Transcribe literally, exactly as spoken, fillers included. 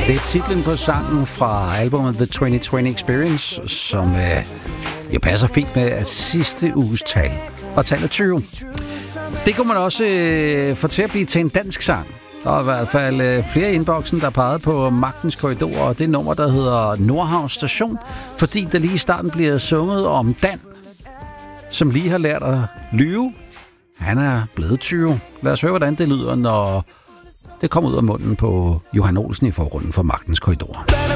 Det er titlen på sangen fra albumet The tyve tyve Experience, som øh, jo passer fint med at sidste uges tal og tallet tyve. Det kunne man også øh, få til at blive til en dansk sang. Der er i hvert fald øh, flere i inboxen, der pegede på Magtens Korridor, og det nummer, der hedder Nordhavn Station, fordi der lige i starten bliver sunget om Dan, som lige har lært at lyve. Han er blevet tyve. Lad os høre, hvordan det lyder, når det kommer ud af munden på Johan Olsen i forgrunden for Magtens Korridor. Dan er